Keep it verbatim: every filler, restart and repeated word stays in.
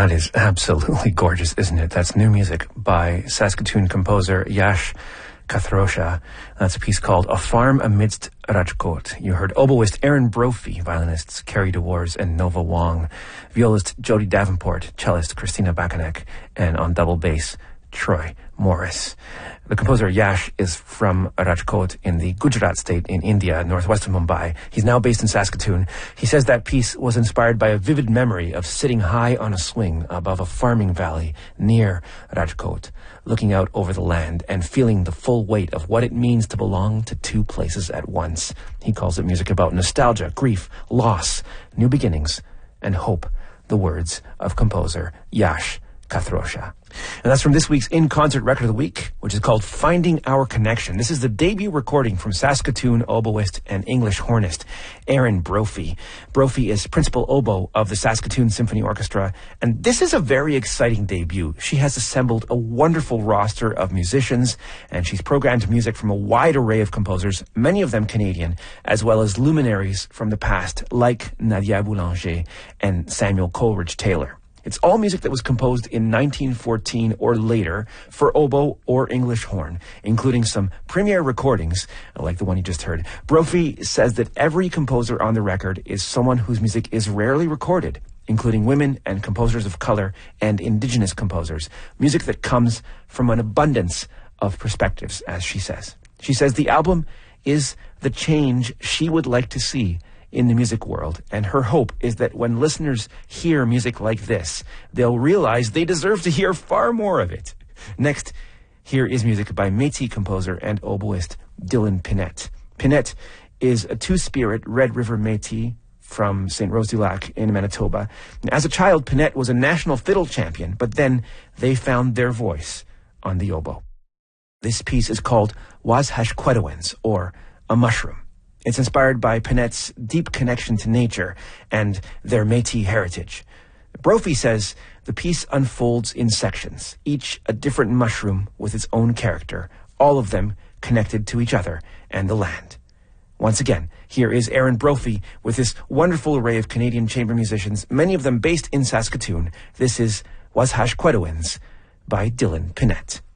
That is absolutely gorgeous, isn't it? That's new music by Saskatoon composer Yash Kathrosha. That's a piece called A Farm Amidst Rajkot. You heard oboist Aaron Brophy, violinists Kerry DeWars and Nova Wong, violist Jody Davenport, cellist Christina Bakanek, and on double bass, Troy Morris. The composer Yash is from Rajkot in the Gujarat state in India, northwest of Mumbai. He's now based in Saskatoon. He says that piece was inspired by a vivid memory of sitting high on a swing above a farming valley near Rajkot, looking out over the land and feeling the full weight of what it means to belong to two places at once. He calls it music about nostalgia, grief, loss, new beginnings, and hope. The words of composer Yash Kathrosha. And that's from this week's In-Concert Record of the Week, which is called Finding Our Connection. This is the debut recording from Saskatoon oboist and English hornist Aaron Brophy. Brophy is principal oboe of the Saskatoon Symphony Orchestra, and this is a very exciting debut. She has assembled a wonderful roster of musicians, and she's programmed music from a wide array of composers, many of them Canadian, as well as luminaries from the past, like Nadia Boulanger and Samuel Coleridge Taylor. It's all music that was composed in nineteen fourteen or later for oboe or English horn, including some premiere recordings, like the one you just heard. Brophy says that every composer on the record is someone whose music is rarely recorded, including women and composers of color and indigenous composers. Music that comes from an abundance of perspectives, as she says. She says the album is the change she would like to see in the music world, and her hope is that when listeners hear music like this, they'll realize they deserve to hear far more of it. Next, here is music by Métis composer and oboist Dylan Pinette. Pinette is a two-spirit Red River Métis from Saint Rose du Lac in Manitoba. As a child, Pinette was a national fiddle champion, but then they found their voice on the oboe. This piece is called Wazhashquedowens, or A Mushroom. It's inspired by Pinette's deep connection to nature and their Métis heritage. Brophy says the piece unfolds in sections, each a different mushroom with its own character, all of them connected to each other and the land. Once again, here is Aaron Brophy with this wonderful array of Canadian chamber musicians, many of them based in Saskatoon. This is Wazhashquedowens by Dylan Pinette.